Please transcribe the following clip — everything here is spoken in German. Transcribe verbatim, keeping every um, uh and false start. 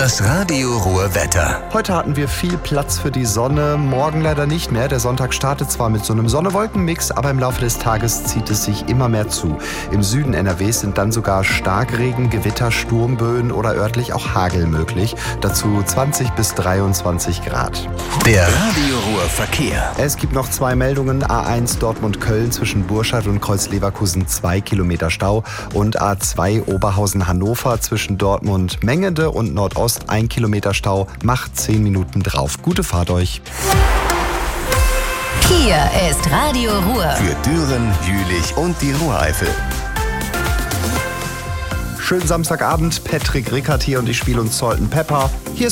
Das Radio Ruhr Wetter. Heute hatten wir viel Platz für die Sonne, morgen leider nicht mehr. Der Sonntag startet zwar mit so einem Sonne-Wolken-Mix, aber im Laufe des Tages zieht es sich immer mehr zu. Im Süden N R Ws sind dann sogar Starkregen, Gewitter, Sturmböen oder örtlich auch Hagel möglich. Dazu zwanzig bis dreiundzwanzig Grad. Der Radio Ruhr Verkehr. Es gibt noch zwei Meldungen. A eins Dortmund-Köln zwischen Burscheid und Kreuz-Leverkusen zwei Kilometer Stau und A zwei Oberhausen-Hannover zwischen Dortmund-Mengende und Nordost ein Kilometer Stau, macht zehn Minuten drauf. Gute Fahrt euch. Hier ist Radio Ruhr. Für Düren, Jülich und die Ruhreifel. Schönen Samstagabend, Patrick Rickert hier und ich spiele uns Salt and Pepper. Hier